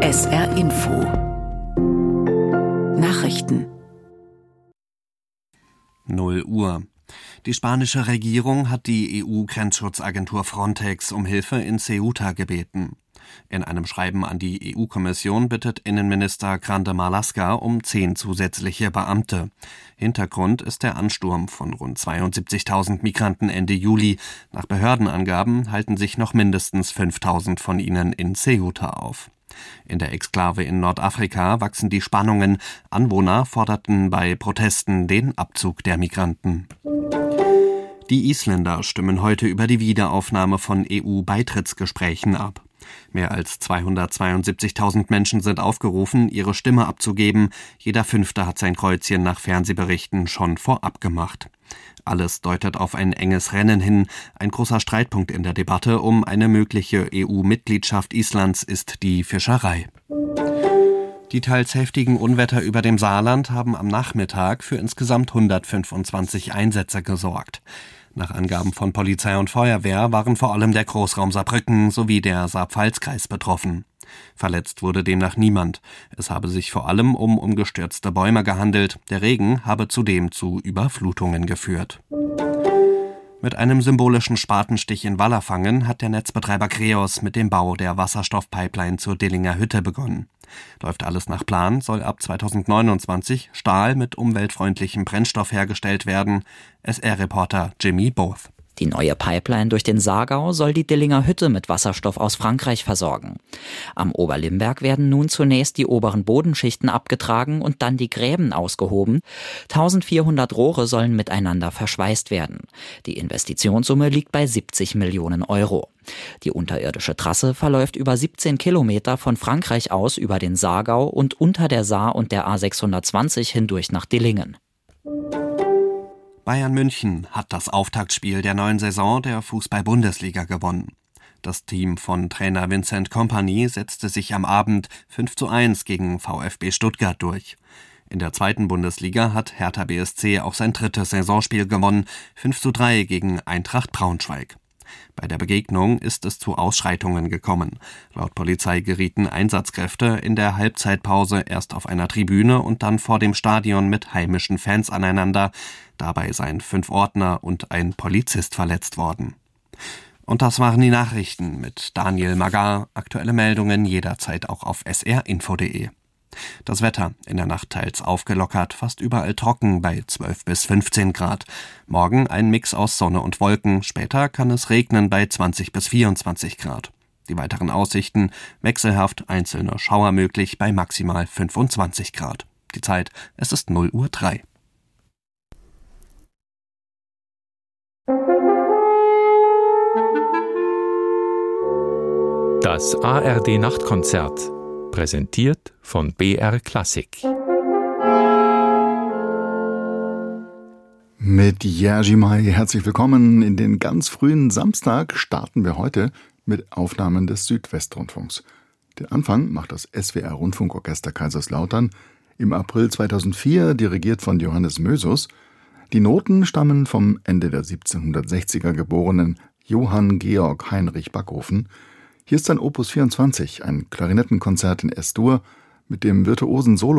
SR Info Nachrichten 0 Uhr. Die spanische Regierung hat die EU-Grenzschutzagentur Frontex um Hilfe in Ceuta gebeten. In einem Schreiben an die EU-Kommission bittet Innenminister Grande Marlaska um 10 zusätzliche Beamte. Hintergrund ist der Ansturm von rund 72.000 Migranten Ende Juli. Nach Behördenangaben halten sich noch mindestens 5.000 von ihnen in Ceuta auf. In der Exklave in Nordafrika wachsen die Spannungen. Anwohner forderten bei Protesten den Abzug der Migranten. Die Isländer stimmen heute über die Wiederaufnahme von EU-Beitrittsgesprächen ab. Mehr als 272.000 Menschen sind aufgerufen, ihre Stimme abzugeben. Jeder Fünfte hat sein Kreuzchen nach Fernsehberichten schon vorab gemacht. Alles deutet auf ein enges Rennen hin. Ein großer Streitpunkt in der Debatte um eine mögliche EU-Mitgliedschaft Islands ist die Fischerei. Die teils heftigen Unwetter über dem Saarland haben am Nachmittag für insgesamt 125 Einsätze gesorgt. Nach Angaben von Polizei und Feuerwehr waren vor allem der Großraum Saarbrücken sowie der Saar-Pfalz-Kreis betroffen. Verletzt wurde demnach niemand. Es habe sich vor allem um umgestürzte Bäume gehandelt. Der Regen habe zudem zu Überflutungen geführt. Mit einem symbolischen Spatenstich in Wallerfangen hat der Netzbetreiber Kreos mit dem Bau der Wasserstoffpipeline zur Dillinger Hütte begonnen. Läuft alles nach Plan, soll ab 2029 Stahl mit umweltfreundlichem Brennstoff hergestellt werden. SR-Reporter Jimmy Both. Die neue Pipeline durch den Saargau soll die Dillinger Hütte mit Wasserstoff aus Frankreich versorgen. Am Oberlimberg werden nun zunächst die oberen Bodenschichten abgetragen und dann die Gräben ausgehoben. 1400 Rohre sollen miteinander verschweißt werden. Die Investitionssumme liegt bei 70 Millionen Euro. Die unterirdische Trasse verläuft über 17 Kilometer von Frankreich aus über den Saargau und unter der Saar und der A620 hindurch nach Dillingen. Bayern München hat das Auftaktspiel der neuen Saison der Fußball-Bundesliga gewonnen. Das Team von Trainer Vincent Kompany setzte sich am Abend 5:1 gegen VfB Stuttgart durch. In der zweiten Bundesliga hat Hertha BSC auch sein drittes Saisonspiel gewonnen, 5:3 gegen Eintracht Braunschweig. Bei der Begegnung ist es zu Ausschreitungen gekommen. Laut Polizei gerieten Einsatzkräfte in der Halbzeitpause erst auf einer Tribüne und dann vor dem Stadion mit heimischen Fans aneinander. Dabei seien 5 Ordner und ein Polizist verletzt worden. Und das waren die Nachrichten mit Daniel Magar. Aktuelle Meldungen jederzeit auch auf srinfo.de. Das Wetter in der Nacht teils aufgelockert, fast überall trocken bei 12 bis 15 Grad. Morgen ein Mix aus Sonne und Wolken, später kann es regnen bei 20 bis 24 Grad. Die weiteren Aussichten wechselhaft, einzelne Schauer möglich bei maximal 25 Grad. Die Zeit, es ist 0:03 Uhr. Das ARD-Nachtkonzert, präsentiert von BR Klassik. Mit Jerzy May herzlich willkommen. In den ganz frühen Samstag starten wir heute mit Aufnahmen des Südwestrundfunks. Den Anfang macht das SWR-Rundfunkorchester Kaiserslautern, im April 2004 dirigiert von Johannes Mösus. Die Noten stammen vom Ende der 1760er geborenen Johann Georg Heinrich Backhofen. Hier ist sein Opus 24, ein Klarinettenkonzert in S-Dur mit dem virtuosen Solo